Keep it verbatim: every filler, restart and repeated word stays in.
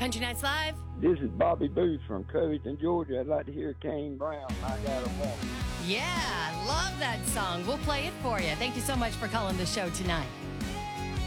Country Nights Live. This is Bobby Booth from Covington, Georgia. I'd like to hear Kane Brown, I Got a Woman. Yeah, love that song. We'll play it for you. Thank you so much for calling the show tonight.